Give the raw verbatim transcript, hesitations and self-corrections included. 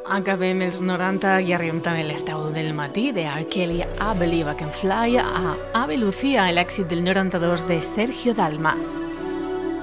Acabem els noranta i arribem també a les deu del matí de R. Kelly, I Believe I Can Fly, a Ave Lucía, l'èxit del noranta-dos de Sergio Dalma.